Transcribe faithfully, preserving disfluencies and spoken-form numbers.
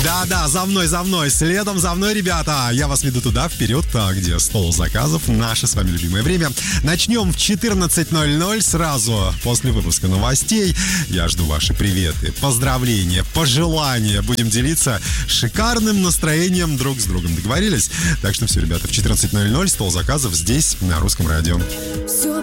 Да-да, за мной, за мной, следом за мной, ребята. Я вас веду туда, вперед, где стол заказов, наше с вами любимое время. Начнем в четырнадцать ноль ноль, сразу после выпуска новостей. Я жду ваши приветы, поздравления, пожелания. Будем делиться шикарным настроением друг с другом. Договорились? Так что все, ребята, в четырнадцать ноль ноль стол заказов здесь, на Русском радио.